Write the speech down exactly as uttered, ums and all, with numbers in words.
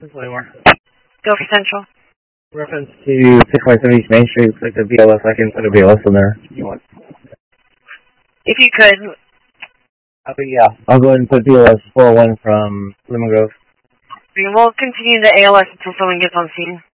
Anymore. Go for Central. Reference to six twenty-seven East Main Street, looks like the B L S, I can put a B L S in there if you want. If you could. Uh, but yeah, I'll go ahead and put B L S four oh one from Lemon Grove. We will continue the A L S until someone gets on scene.